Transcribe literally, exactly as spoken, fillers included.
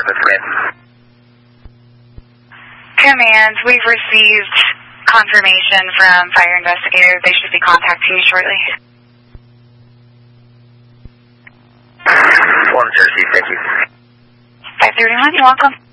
this command. Command, we've received confirmation from fire investigators. They should be contacting you shortly. One, Jersey, thank you. five thirty-one, you're welcome.